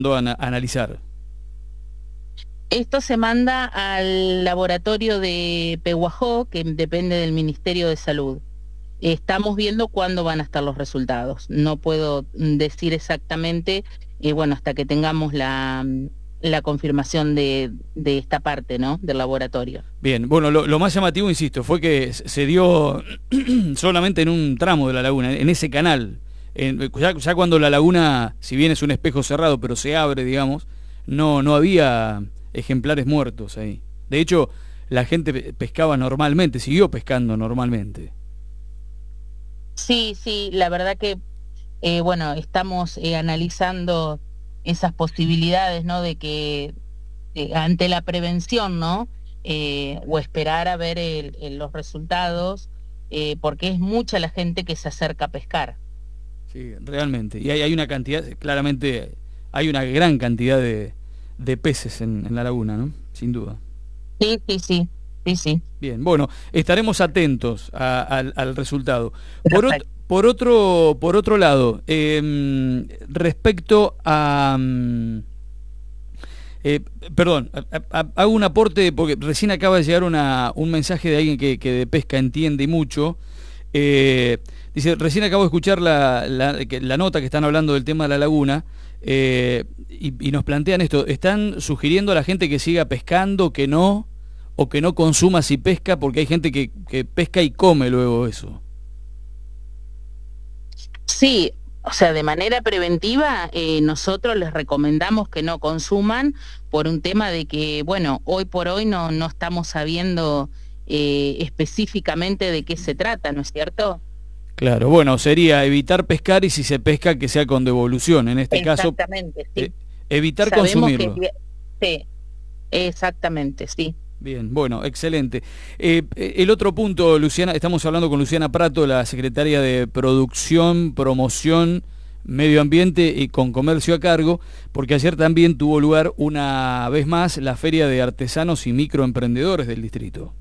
analizar? Esto se manda al laboratorio de Pehuajó, que depende del Ministerio de Salud. Estamos viendo cuándo van a estar los resultados. No puedo decir exactamente, bueno, hasta que tengamos la confirmación de esta parte, ¿no? Del laboratorio. Bien, bueno, lo más llamativo, insisto, fue que se dio solamente en un tramo de la laguna, en ese canal. Ya cuando la laguna, si bien es un espejo cerrado, pero se abre, digamos, no había ejemplares muertos ahí. De hecho, la gente pescaba normalmente, siguió pescando normalmente. Sí, sí, la verdad que, bueno, estamos analizando esas posibilidades, ¿no? De que ante la prevención, ¿no? O esperar a ver los resultados, porque es mucha la gente que se acerca a pescar. Sí, realmente. Y hay una cantidad, claramente, hay una gran cantidad de peces en la laguna, ¿no? Sin duda. Sí, sí, sí, sí, sí, Bien, bueno, estaremos atentos al resultado. perfecto. Por otro lado, respecto a... eh, perdón, hago un aporte porque recién acaba de llegar un mensaje de alguien que de pesca entiende mucho. Eh, Dice, recién acabo de escuchar la nota que están hablando del tema de la laguna y nos plantean esto. ¿Están sugiriendo a la gente que siga pescando, que no, o que no consuma si pesca? Porque hay gente que pesca y come luego eso. Sí, o sea, de manera preventiva, nosotros les recomendamos que no consuman por un tema de que, bueno, hoy por hoy no estamos sabiendo específicamente de qué se trata, ¿no es cierto? Claro, bueno, sería evitar pescar y si se pesca que sea con devolución. En este caso, Exactamente, eh, sí. evitar Sabemos que consumirlo. sí, exactamente, sí. Bien, bueno, excelente. El otro punto, Luciana, estamos hablando con Luciana Prato, la secretaria de Producción, Promoción, Medio Ambiente y con Comercio a cargo, porque ayer también tuvo lugar una vez más la Feria de Artesanos y Microemprendedores del distrito.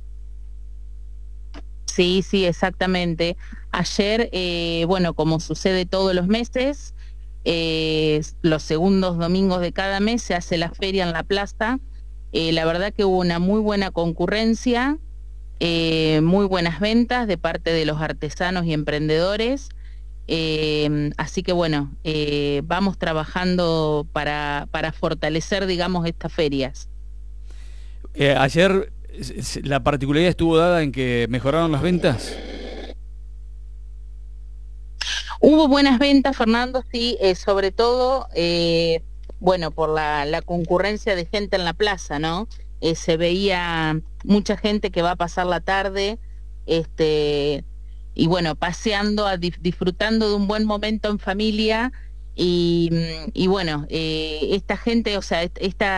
Sí, sí, exactamente. Ayer, bueno, como sucede todos los meses, los segundos domingos de cada mes se hace la feria en la plaza. La verdad que hubo una muy buena concurrencia, muy buenas ventas de parte de los artesanos y emprendedores. Así que bueno, vamos trabajando para fortalecer, digamos, estas ferias. Ayer la particularidad estuvo dada en que mejoraron las ventas. Hubo buenas ventas, Fernando, sí, sobre todo, bueno, por la concurrencia de gente en la plaza, ¿no? Se veía mucha gente que va a pasar la tarde, este, y bueno, paseando, disfrutando de un buen momento en familia, y bueno, esta gente, o sea,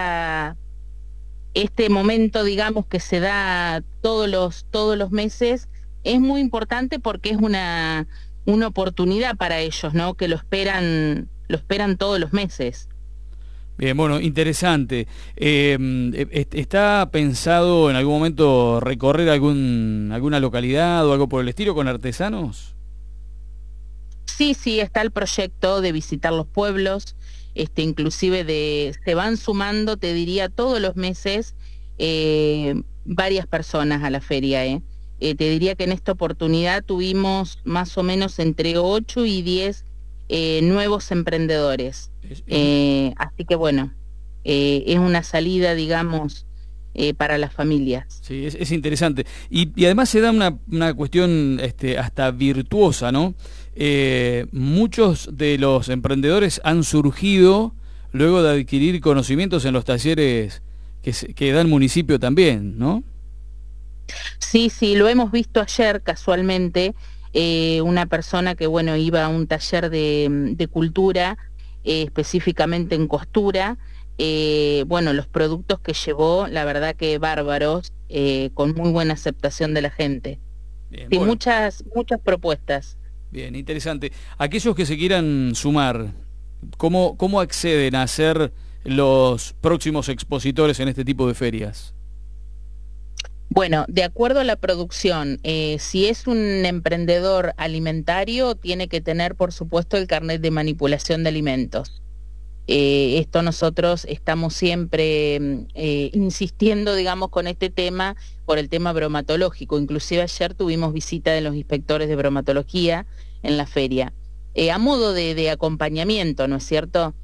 este momento, digamos, que se da todos los meses, es muy importante porque es una oportunidad para ellos, ¿no? Que lo esperan todos los meses. Bien, bueno, interesante. ¿Está pensado en algún momento recorrer alguna localidad o algo por el estilo con artesanos? Sí, sí, está el proyecto de visitar los pueblos, inclusive se van sumando, te diría, todos los meses varias personas a la feria, ¿eh? Te diría que en esta oportunidad tuvimos más o menos entre 8 y 10 nuevos emprendedores. Es, es- Así que bueno, es una salida, digamos, para las familias. sí, es interesante. Y además se da una cuestión hasta virtuosa, ¿no? Muchos de los emprendedores han surgido luego de adquirir conocimientos en los talleres que da el municipio también, ¿no? Sí, sí, lo hemos visto ayer casualmente, una persona que, bueno, iba a un taller de cultura, específicamente en costura, bueno, los productos que llevó, la verdad que bárbaros, con muy buena aceptación de la gente. Bien, Sí, bueno, muchas propuestas. bien, interesante. Aquellos que se quieran sumar, ¿cómo acceden a ser los próximos expositores en este tipo de ferias? Bueno, de acuerdo a la producción, si es un emprendedor alimentario, tiene que tener, por supuesto, el carnet de manipulación de alimentos. Esto nosotros estamos siempre insistiendo, digamos, con este tema por el tema bromatológico. Inclusive ayer tuvimos visita de los inspectores de bromatología en la feria, a modo de acompañamiento, ¿no es cierto?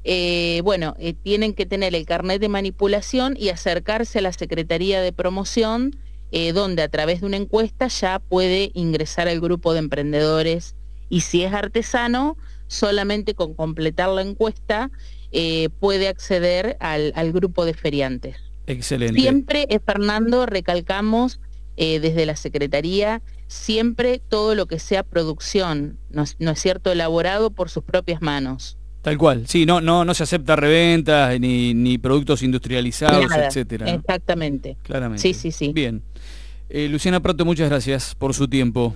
Tienen que tener el carnet de manipulación y acercarse a la Secretaría de Promoción, donde a través de una encuesta ya puede ingresar al grupo de emprendedores, y si es artesano, solamente con completar la encuesta puede acceder al grupo de feriantes. Excelente. Siempre, Fernando, recalcamos desde la Secretaría, siempre todo lo que sea producción, ¿no es cierto?, elaborado por sus propias manos. Tal cual, sí, no se acepta reventas ni productos industrializados, Nada, etcétera, ¿no? Exactamente. Claramente. Sí. Bien. Luciana Prato, muchas gracias por su tiempo.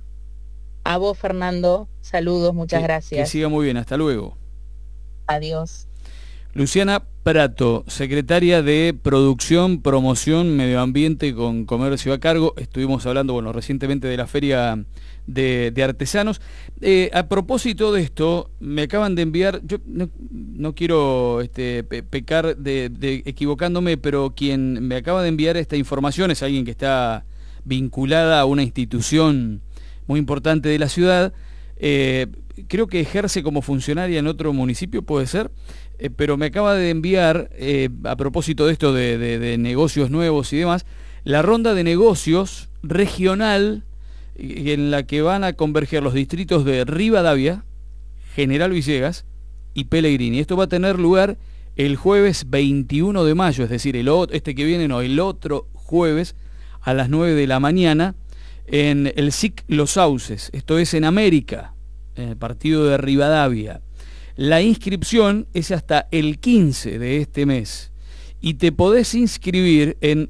A vos, Fernando, saludos, muchas gracias. Que siga muy bien, hasta luego. Adiós. Luciana Prato, secretaria de Producción, Promoción, Medio Ambiente con Comercio a cargo. Estuvimos hablando, recientemente de la Feria de Artesanos. A propósito de esto, me acaban de enviar, yo no quiero pecar de equivocándome, pero quien me acaba de enviar esta información es alguien que está vinculada a una institución muy importante de la ciudad. Creo que ejerce como funcionaria en otro municipio, puede ser, pero me acaba de enviar, a propósito de esto de negocios nuevos y demás, la ronda de negocios regional en la que van a converger los distritos de Rivadavia, General Villegas y Pellegrini. Esto va a tener lugar el jueves 21 de mayo, es decir, el otro jueves a las 9 de la mañana, en el SIC Los Sauces, esto es en América, en el partido de Rivadavia. La inscripción es hasta el 15 de este mes y te podés inscribir en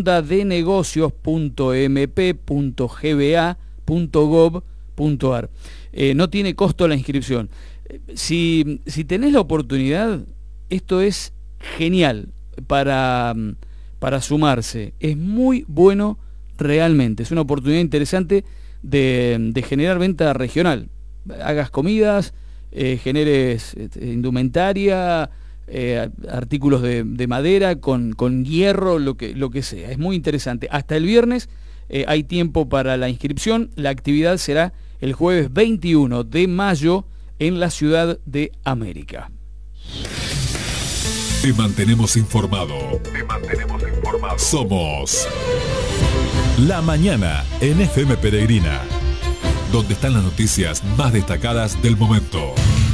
rondadenegocios.mp.gba.gov.ar. No tiene costo la inscripción. Si tenés la oportunidad, esto es genial para sumarse. Es muy bueno realmente. Es una oportunidad interesante de generar venta regional. Hagas comidas, generes indumentaria, artículos de madera con hierro, lo que sea. Es muy interesante. Hasta el viernes hay tiempo para la inscripción. La actividad será el jueves 21 de mayo en la Ciudad de América. Te mantenemos informado. Somos La Mañana en FM Peregrina, donde están las noticias más destacadas del momento.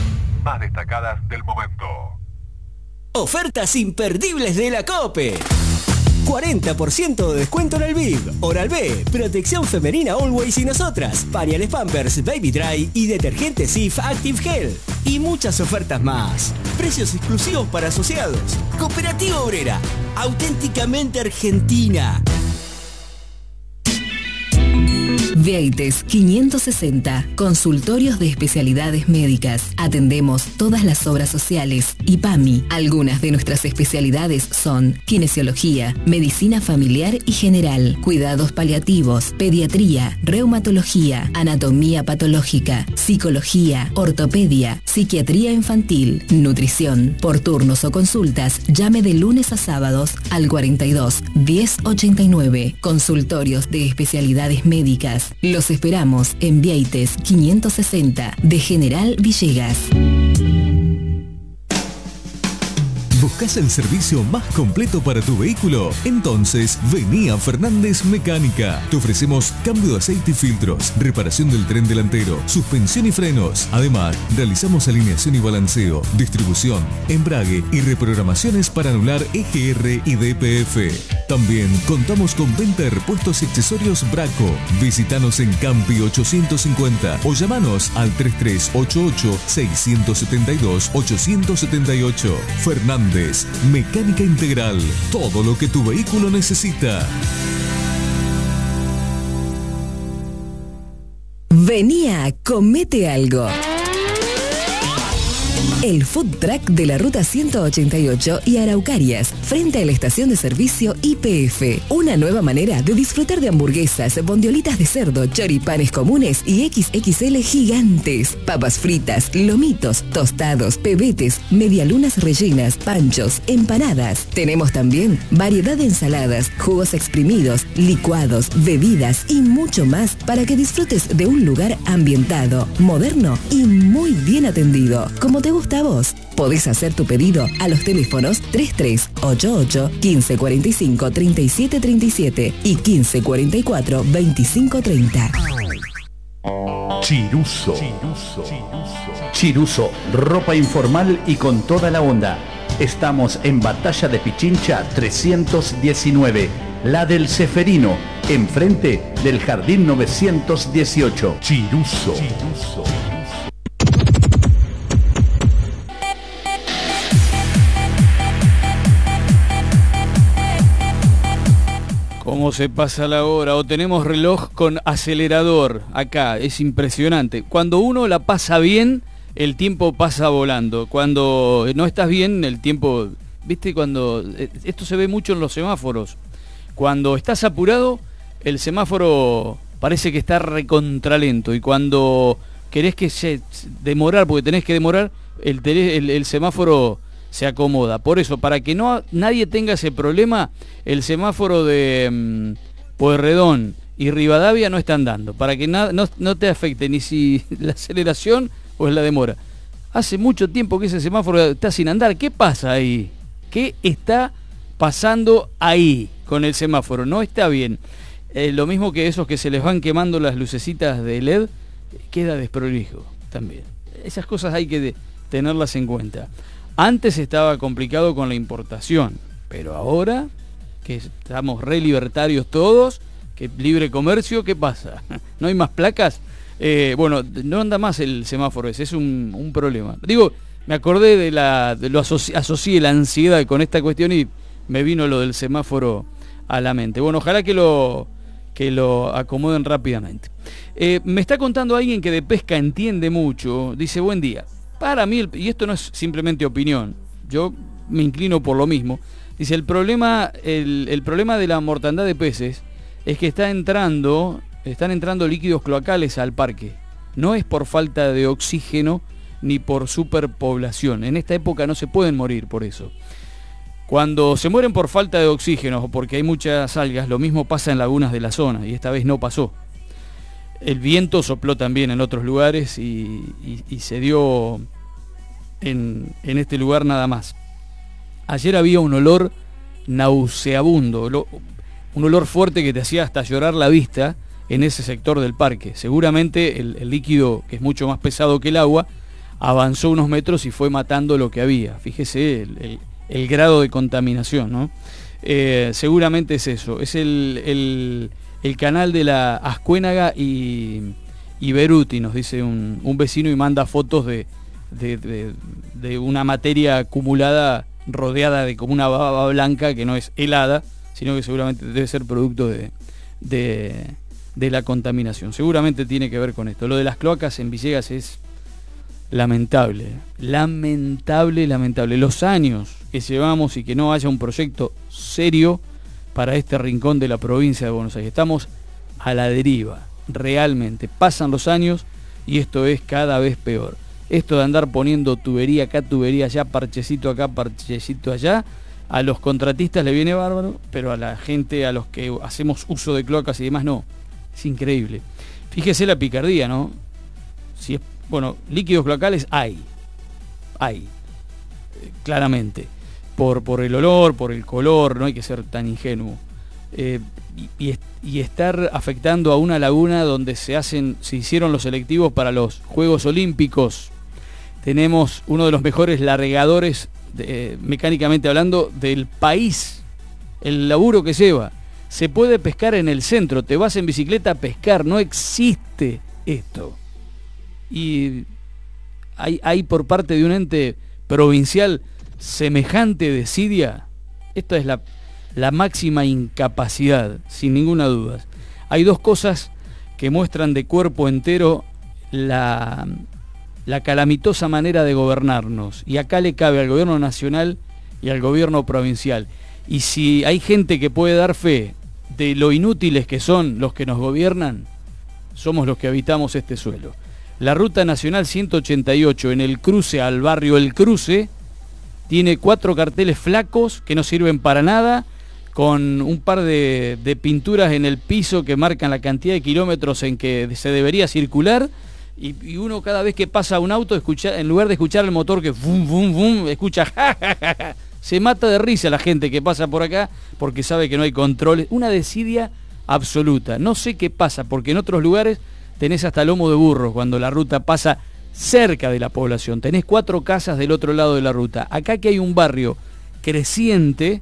Ofertas imperdibles de la COPE. 40% de descuento en el BIG, Oral-B, protección femenina Always y Nosotras, pañales Pampers, Baby Dry y detergente Cif Active Gel. Y muchas ofertas más. Precios exclusivos para asociados. Cooperativa Obrera, auténticamente argentina. Vieites 560, consultorios de especialidades médicas. Atendemos todas las obras sociales y PAMI. Algunas de nuestras especialidades son kinesiología, medicina familiar y general, cuidados paliativos, pediatría, reumatología, anatomía patológica, psicología, ortopedia, psiquiatría infantil, nutrición. Por turnos o consultas, llame de lunes a sábados al 42 1089. Consultorios de especialidades médicas. Los esperamos en Vieites 560 de General Villegas. ¿Buscas el servicio más completo para tu vehículo? Entonces, vení a Fernández Mecánica. Te ofrecemos cambio de aceite y filtros, reparación del tren delantero, suspensión y frenos. Además, realizamos alineación y balanceo, distribución, embrague y reprogramaciones para anular EGR y DPF. También contamos con venta de repuestos y accesorios Braco. Visítanos en Campi 850 o llamanos al 3388-672-878. Fernández Mecánica Integral, todo lo que tu vehículo necesita. Venía, comete algo. El food truck de la ruta 188 y Araucarias, frente a la estación de servicio YPF. Una nueva manera de disfrutar de hamburguesas, bondiolitas de cerdo, choripanes comunes y XXL gigantes. Papas fritas, lomitos, tostados, pebetes, medialunas rellenas, panchos, empanadas. Tenemos también variedad de ensaladas, jugos exprimidos, licuados, bebidas y mucho más para que disfrutes de un lugar ambientado, moderno y muy bien atendido, como te gusta a vos. Podés hacer tu pedido a los teléfonos 3388 1545 3737 y 1544 2530. Chiruso. Chiruso, ropa informal y con toda la onda. Estamos en Batalla de Pichincha 319, la del Ceferino, enfrente del Jardín 918. Chiruso. ¿Cómo se pasa la hora? O tenemos reloj con acelerador acá, es impresionante. Cuando uno la pasa bien, el tiempo pasa volando. Cuando no estás bien, el tiempo... ¿Viste? Cuando... Esto se ve mucho en los semáforos. Cuando estás apurado, el semáforo parece que está recontralento. Y cuando querés que demorar, porque tenés que demorar, el semáforo se acomoda. Por eso, para que nadie tenga ese problema, el semáforo de Pueyrredón y Rivadavia no están dando. Para que no te afecte ni si la aceleración o es la demora. Hace mucho tiempo que ese semáforo está sin andar. ¿Qué pasa ahí? ¿Qué está pasando ahí con el semáforo? No está bien. Lo mismo que esos que se les van quemando las lucecitas de LED, queda desprolijo también. Esas cosas hay que tenerlas en cuenta. Antes estaba complicado con la importación, pero ahora que estamos re libertarios todos, que libre comercio, ¿qué pasa? ¿No hay más placas? Bueno, no anda más el semáforo ese, es un problema. Digo, me acordé asocié la ansiedad con esta cuestión y me vino lo del semáforo a la mente. Bueno, ojalá que lo acomoden rápidamente. Me está contando alguien que de pesca entiende mucho, dice, buen día. Para mí, y esto no es simplemente opinión, yo me inclino por lo mismo, dice, el problema de la mortandad de peces es que están entrando líquidos cloacales al parque. No es por falta de oxígeno ni por superpoblación. En esta época no se pueden morir por eso. Cuando se mueren por falta de oxígeno o porque hay muchas algas, lo mismo pasa en lagunas de la zona, y esta vez no pasó. El viento sopló también en otros lugares y se dio en este lugar nada más. Ayer había un olor nauseabundo, un olor fuerte que te hacía hasta llorar la vista en ese sector del parque. Seguramente el líquido, que es mucho más pesado que el agua, avanzó unos metros y fue matando lo que había. Fíjese el grado de contaminación, ¿no? Seguramente es eso, es el canal de la Ascuénaga y Beruti, nos dice un vecino, y manda fotos de una materia acumulada rodeada de como una baba blanca que no es helada, sino que seguramente debe ser producto de la contaminación. Seguramente tiene que ver con esto. Lo de las cloacas en Villegas es lamentable. Los años que llevamos y que no haya un proyecto serio para este rincón de la provincia de Buenos Aires. Estamos a la deriva, realmente. Pasan los años y esto es cada vez peor. Esto de andar poniendo tubería acá, tubería allá, parchecito acá, parchecito allá, a los contratistas le viene bárbaro, pero a la gente, a los que hacemos uso de cloacas y demás, no. Es increíble. Fíjese la picardía, ¿no? Si es, bueno, líquidos cloacales hay, claramente. Por el olor, por el color, no hay que ser tan ingenuo. Y estar afectando a una laguna donde se hicieron los selectivos para los Juegos Olímpicos. Tenemos uno de los mejores largadores, mecánicamente hablando, del país. El laburo que lleva. Se puede pescar en el centro, te vas en bicicleta a pescar, no existe esto. Y hay por parte de un ente provincial semejante desidia. Esta es la máxima incapacidad, sin ninguna duda. Hay dos cosas que muestran de cuerpo entero la calamitosa manera de gobernarnos. Y acá le cabe al gobierno nacional y al gobierno provincial. Y si hay gente que puede dar fe de lo inútiles que son los que nos gobiernan, somos los que habitamos este suelo. La Ruta Nacional 188 en el cruce al barrio El Cruce tiene 4 carteles flacos que no sirven para nada, con un par de pinturas en el piso que marcan la cantidad de kilómetros en que se debería circular, y uno cada vez que pasa un auto, en lugar de escuchar el motor que vum, vum, vum, escucha ja, ja, ja, ja. Se mata de risa la gente que pasa por acá porque sabe que no hay controles. Una desidia absoluta. No sé qué pasa, porque en otros lugares tenés hasta lomo de burro cuando la ruta pasa cerca de la población. Tenés 4 casas del otro lado de la ruta. Acá que hay un barrio creciente,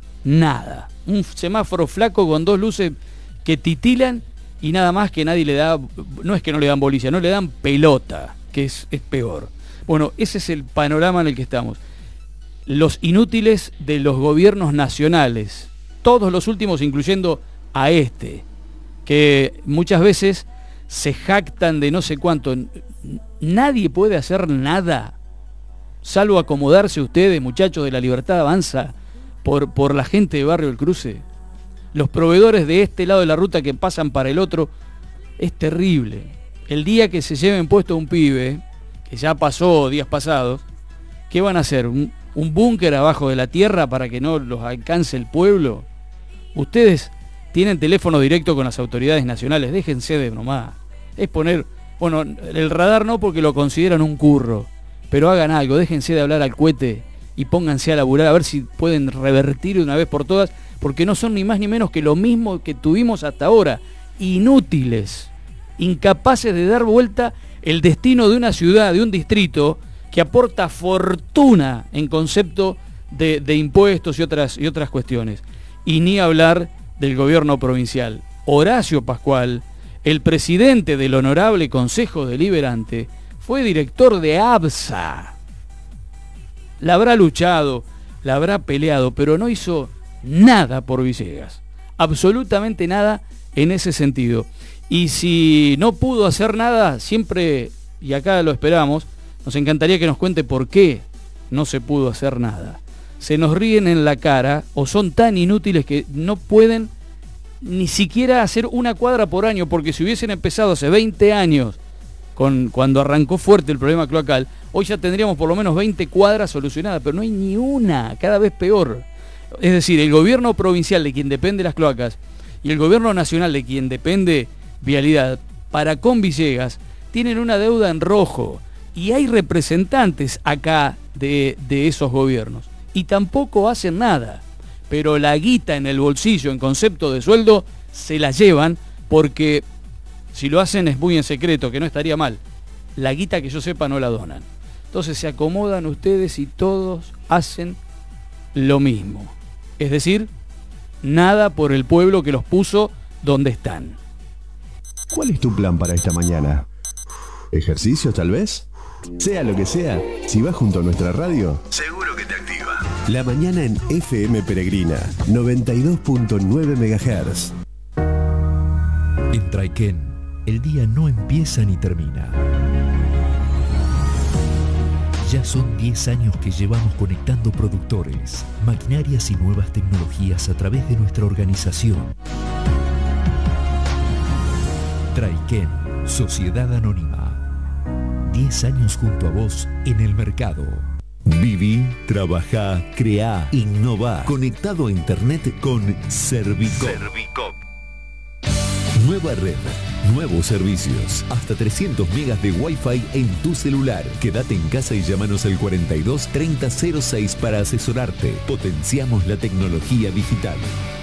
nada. Un semáforo flaco con 2 luces que titilan y nada más, que nadie le da, no es que no le dan bolilla, no le dan pelota, que es peor. Bueno, ese es el panorama en el que estamos. Los inútiles de los gobiernos nacionales, todos los últimos, incluyendo a este, que muchas veces se jactan de no sé cuánto. Nadie puede hacer nada, salvo acomodarse ustedes, muchachos de La Libertad Avanza, por la gente de Barrio El Cruce. Los proveedores de este lado de la ruta que pasan para el otro, es terrible. El día que se lleven puesto un pibe, que ya pasó días pasados, ¿qué van a hacer? ¿Un búnker abajo de la tierra para que no los alcance el pueblo? Ustedes tienen teléfono directo con las autoridades nacionales, déjense de nomás. Es poner, bueno, el radar no, porque lo consideran un curro, pero hagan algo, déjense de hablar al cohete y pónganse a laburar a ver si pueden revertir de una vez por todas, porque no son ni más ni menos que lo mismo que tuvimos hasta ahora, inútiles, incapaces de dar vuelta el destino de una ciudad, de un distrito que aporta fortuna en concepto de impuestos y otras cuestiones. Y ni hablar del gobierno provincial. Horacio Pascual, el presidente del Honorable Consejo Deliberante, fue director de ABSA. La habrá luchado, la habrá peleado, pero no hizo nada por Villegas. Absolutamente nada en ese sentido. Y si no pudo hacer nada, siempre, y acá lo esperamos, nos encantaría que nos cuente por qué no se pudo hacer nada. Se nos ríen en la cara o son tan inútiles que no pueden ni siquiera hacer una cuadra por año, porque si hubiesen empezado hace 20 años, cuando arrancó fuerte el problema cloacal, hoy ya tendríamos por lo menos 20 cuadras solucionadas, pero no hay ni una, cada vez peor. Es decir, el gobierno provincial, de quien depende las cloacas, y el gobierno nacional, de quien depende Vialidad, para con Villegas, tienen una deuda en rojo, y hay representantes acá de esos gobiernos, y tampoco hacen nada, pero la guita en el bolsillo en concepto de sueldo se la llevan, porque si lo hacen es muy en secreto, que no estaría mal. La guita que yo sepa no la donan. Entonces se acomodan ustedes y todos hacen lo mismo. Es decir, nada por el pueblo que los puso donde están. ¿Cuál es tu plan para esta mañana? ¿Ejercicio tal vez? Sea lo que sea, si vas junto a nuestra radio, seguro que te activa. La mañana en FM Peregrina, 92.9 MHz. En Traiken, el día no empieza ni termina. Ya son 10 años que llevamos conectando productores, maquinarias y nuevas tecnologías a través de nuestra organización. Traiken, Sociedad Anónima. 10 años junto a vos en el mercado. Viví, trabajá, creá, innová. Conectado a internet con Servicop. Nueva red, nuevos servicios, hasta 300 megas de Wi-Fi en tu celular. Quédate en casa y llámanos al 42 30 06 para asesorarte. Potenciamos la tecnología digital.